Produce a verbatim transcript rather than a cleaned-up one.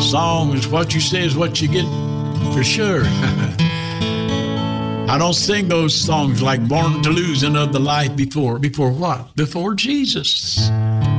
songs, what you say is what you get, for sure. I don't sing those songs like Born to Lose and Of the Life before. Before what? Before Jesus.